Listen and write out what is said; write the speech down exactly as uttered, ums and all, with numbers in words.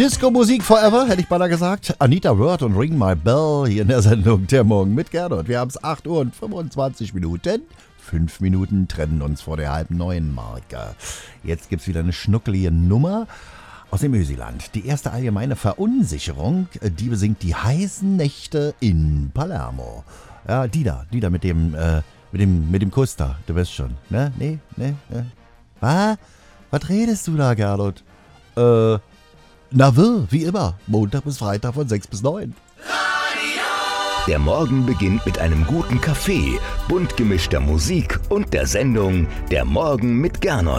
Disco-Musik forever, hätte ich beinahe gesagt. Anita Wörth und Ring My Bell hier in der Sendung Der Morgen mit Gernot. Wir haben es acht Uhr und fünfundzwanzig Minuten. Fünf Minuten trennen uns vor der halb neuen Marke. Jetzt gibt es wieder eine schnuckelige Nummer aus dem Ösiland. Die erste allgemeine Verunsicherung, die besingt die heißen Nächte in Palermo. Ja, die da, die da mit dem, äh, mit dem, mit dem Kuss da, du weißt schon, ne? Nee, ne, ne. Was? Was redest du da, Gernot? Äh, na wir, wie immer, Montag bis Freitag von sechs bis neun. Der Morgen beginnt mit einem guten Kaffee, bunt gemischter Musik und der Sendung Der Morgen mit Gernot.